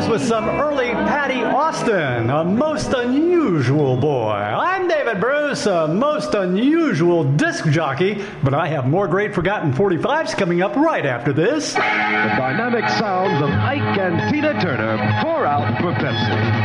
us with some early Patty Austin, a most unusual boy. I'm David Bruce, a most unusual disc jockey, but I have more great forgotten 45s coming up right after this. The dynamic sounds of Ike and Tina Turner pour out for Pepsi.